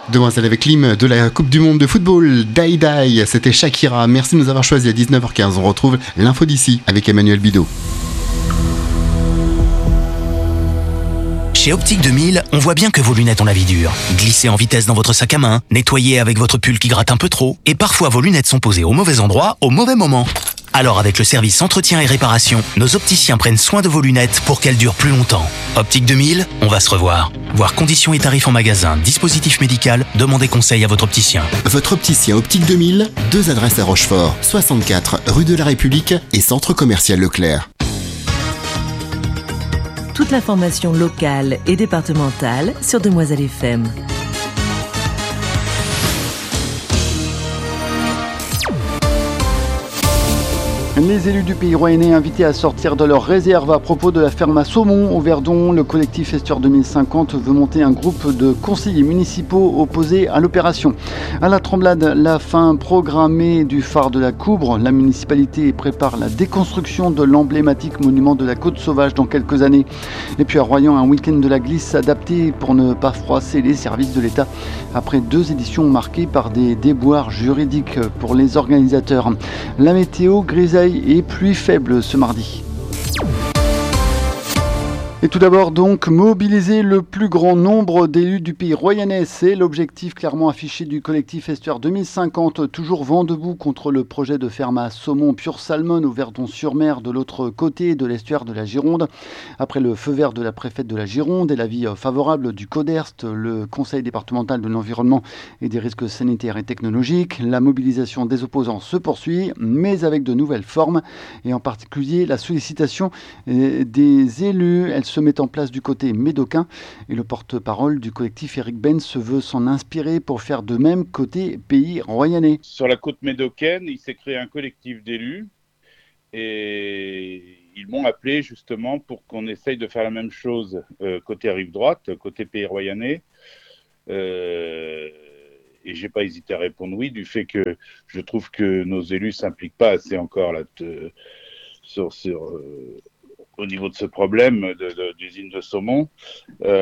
Demoiselle avec l'hymne de la Coupe du Monde de football, Die Die, c'était Shakira. Merci de nous avoir choisis à 19h15. On retrouve l'info d'ici avec Emmanuel Bidot. Chez Optique 2000, on voit bien que vos lunettes ont la vie dure. Glissez en vitesse dans votre sac à main, nettoyez avec votre pull qui gratte un peu trop, et parfois vos lunettes sont posées au mauvais endroit, au mauvais moment. Alors avec le service entretien et réparation, nos opticiens prennent soin de vos lunettes pour qu'elles durent plus longtemps. Optique 2000, on va se revoir. Voir conditions et tarifs en magasin, dispositif médical, demandez conseil à votre opticien. Votre opticien Optique 2000, 2 adresses à Rochefort, 64 rue de la République et centre commercial Leclerc. Toute l'information locale et départementale sur Demoiselle FM. Les élus du Pays Royannais invités à sortir de leur réserve à propos de la ferme à saumon au Verdon. Le collectif Estuaire 2050 veut monter un groupe de conseillers municipaux opposés à l'opération. À la Tremblade, la fin programmée du phare de la Coubre. La municipalité prépare la déconstruction de l'emblématique monument de la Côte Sauvage dans quelques années. Et puis à Royan, un week-end de la glisse adapté pour ne pas froisser les services de l'État. Après 2 éditions marquées par des déboires juridiques pour les organisateurs. La météo grisaille et pluie faible ce mardi. Et tout d'abord donc, mobiliser le plus grand nombre d'élus du Pays Royannais, c'est l'objectif clairement affiché du collectif Estuaire 2050, toujours vent debout contre le projet de ferme à saumon pure salmon au Verdon-sur-Mer de l'autre côté de l'estuaire de la Gironde. Après le feu vert de la préfète de la Gironde et l'avis favorable du CODERST, le Conseil départemental de l'environnement et des risques sanitaires et technologiques, la mobilisation des opposants se poursuit, mais avec de nouvelles formes, et en particulier la sollicitation des élus. Elle se met en place du côté médocain et le porte-parole du collectif Eric Ben se veut s'en inspirer pour faire de même côté Pays Royannais. Sur la côte médocaine, il s'est créé un collectif d'élus et ils m'ont appelé justement pour qu'on essaye de faire la même chose côté rive droite, côté Pays Royannais. Et j'ai pas hésité à répondre oui, du fait que je trouve que nos élus s'impliquent pas assez encore là au niveau de ce problème d'usine de saumon.